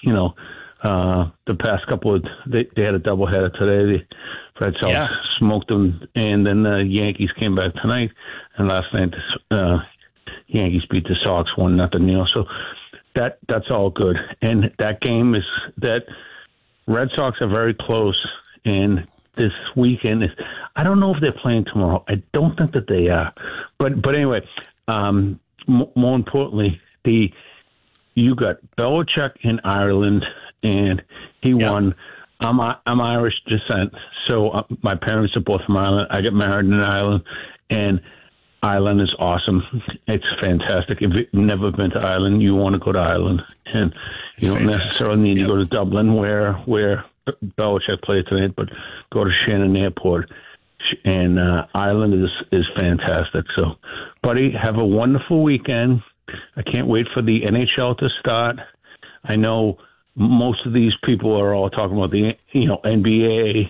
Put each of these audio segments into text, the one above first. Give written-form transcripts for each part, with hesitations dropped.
the past couple of they had a doubleheader today. The Red Sox smoked them, and then the Yankees came back tonight. And last night, the Yankees beat the Sox 1-0. So that's all good. And that game that Red Sox are very close. And this weekend I don't know if they're playing tomorrow. I don't think that they are. But anyway, more importantly, you got Belichick in Ireland, and he won. I'm Irish descent, so my parents are both from Ireland. I got married in Ireland, and Ireland is awesome. It's fantastic. If you've never been to Ireland, you want to go to Ireland, and you don't necessarily need to go to Dublin, where Belichick played tonight, but go to Shannon Airport. And Ireland is fantastic. So, buddy, have a wonderful weekend. I can't wait for the NHL to start. I know most of these people are all talking about the NBA,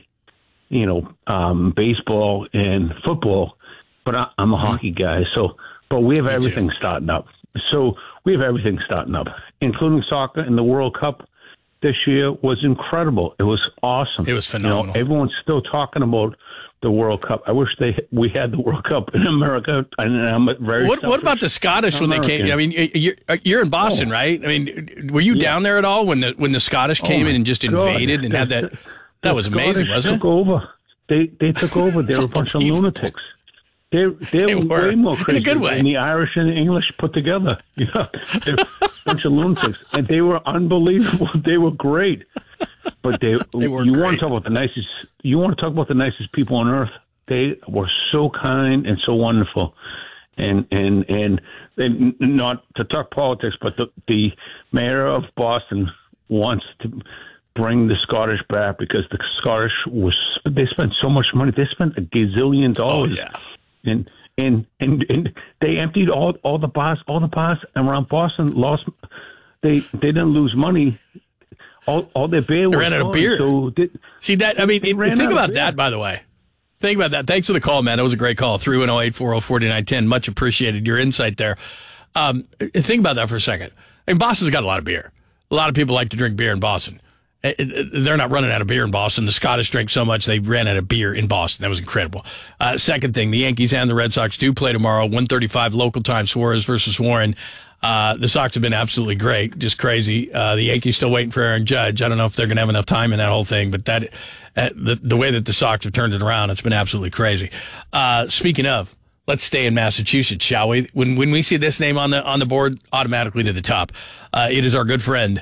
baseball and football, but I'm a hockey guy. So, but we have everything starting up. So we have everything starting up, including soccer, and the World Cup this year was incredible. It was awesome. It was phenomenal. Everyone's still talking about the World Cup. I wish we had the World Cup in America. And I'm very What about the Scottish when they came? I mean, you're in Boston, right? I mean, were you down there at all when the Scottish came in and just invaded and had that? That was amazing, wasn't it? Took over. They took over. They were a bunch of lunatics. They were way more crazy in a good way than the Irish and the English put together. They're a bunch of lunatics, and they were unbelievable. They were great, but they were. You want to talk about the nicest? You want to talk about the nicest people on earth? They were so kind and so wonderful, and not to talk politics, but the mayor of Boston wants to bring the Scottish back because the Scottish they spent so much money. They spent $1 gazillion. Oh yeah. And they emptied all the bars around Boston. Lost. They didn't lose money. All their beer was ran out of beer. So see that? I mean, think about that. By the way, think about that. Thanks for the call, man. That was a great call. 310-840-4910. Much appreciated your insight there. Think about that for a second. I mean, Boston's got a lot of beer. A lot of people like to drink beer in Boston. They're not running out of beer in Boston. The Scottish drank so much they ran out of beer in Boston. That was incredible. Second thing, the Yankees and the Red Sox do play tomorrow, 1:35 local time, Suarez versus Warren. The Sox have been absolutely great, just crazy. The Yankees still waiting for Aaron Judge. I don't know if they're going to have enough time in that whole thing, but the way that the Sox have turned it around, it's been absolutely crazy. Speaking of, let's stay in Massachusetts, shall we? When we see this name on the board, automatically to the top. It is our good friend,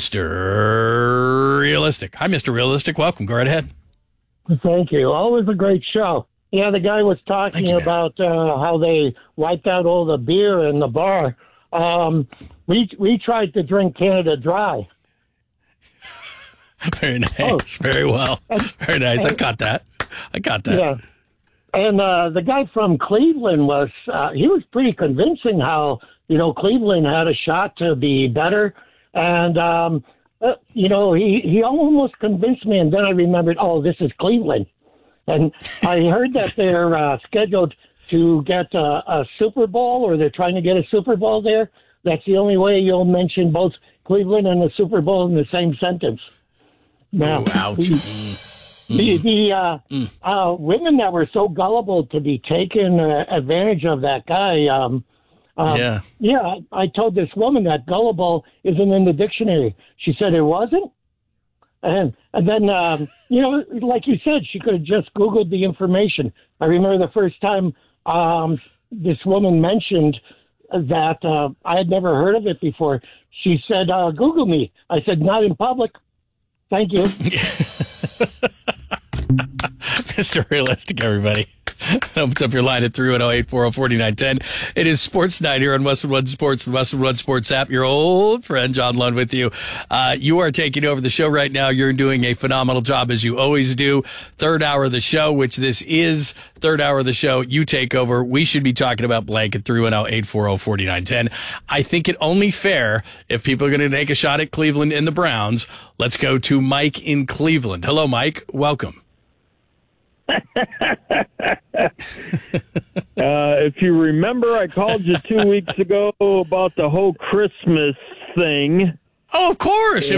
Mr. Realistic. Hi, Mr. Realistic. Welcome. Go right ahead. Thank you. Always a great show. Yeah, the guy was talking about how they wiped out all the beer in the bar. We tried to drink Canada Dry. Very nice. Very well. Very nice. I got that. Yeah. And the guy from Cleveland he was pretty convincing how, Cleveland had a shot to be better. And, he almost convinced me. And then I remembered, this is Cleveland. And I heard that they're scheduled to get a Super Bowl, or they're trying to get a Super Bowl there. That's the only way you'll mention both Cleveland and the Super Bowl in the same sentence. Now, the women that were so gullible to be taken advantage of that guy, I told this woman that gullible isn't in the dictionary. She said it wasn't. And then, like you said, she could have just Googled the information. I remember the first time this woman mentioned that I had never heard of it before. She said, Google me. I said, not in public. Thank you. Mr. Realistic, everybody. Opens up your line at 310-840-4910. It is Sports Night here on Westwood One Sports, the Westwood One Sports app. Your old friend, John Lund, with you. You are taking over the show right now. You're doing a phenomenal job, as you always do. Third hour of the show, which this is third hour of the show. You take over. We should be talking about blank at 310-840-4910. I think it only fair if people are going to take a shot at Cleveland and the Browns. Let's go to Mike in Cleveland. Hello, Mike. Welcome. If you remember, I called you 2 weeks ago about the whole Christmas thing. Oh, of course.